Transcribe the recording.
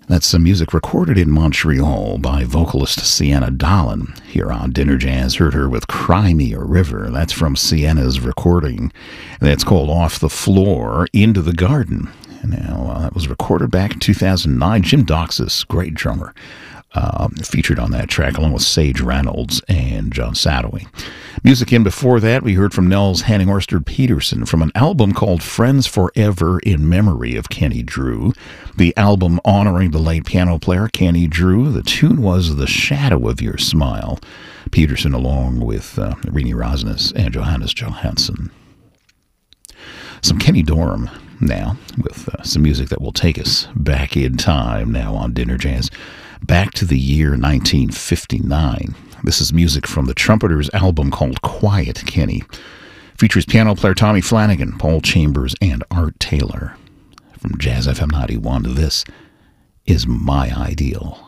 That's some music recorded in Montreal by vocalist Sienna Dolan. Here on Dinner Jazz, heard her with Cry Me a River. That's from Sienna's recording. That's called Off the Floor, Into the Garden. Now, that was recorded back in 2009. Jim Doxas, great drummer, featured on that track, along with Sage Reynolds and John Sadoway. Music in before that, we heard from Nels Henning Ørsted Petersen from an album called Friends Forever in Memory of Kenny Drew. The album honoring the late piano player Kenny Drew. The tune was The Shadow of Your Smile. Petersen along with Rini Rosnes and Johannes Johansson. Some Kenny Dorham now, with some music that will take us back in time now on Dinner Jazz, back to the year 1959. This is music from the Trumpeters' album called Quiet Kenny. Features piano player Tommy Flanagan, Paul Chambers, and Art Taylor. From Jazz FM 91, this is My Ideal.